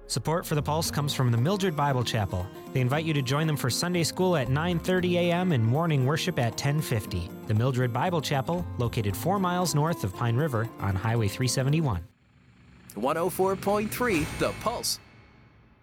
Support for The Pulse comes from the Mildred Bible Chapel. They invite you to join them for Sunday school at 9:30 a.m. and morning worship at 10:50. The Mildred Bible Chapel, located 4 miles north of Pine River on Highway 371. 104.3 The Pulse.